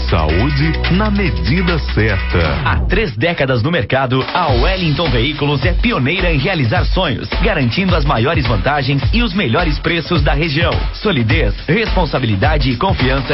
Saúde na medida certa. Há 3 décadas no mercado, a Wellington Veículos é pioneira em realizar sonhos, garantindo as maiores vantagens e os melhores preços da região. Solidez, responsabilidade e confiança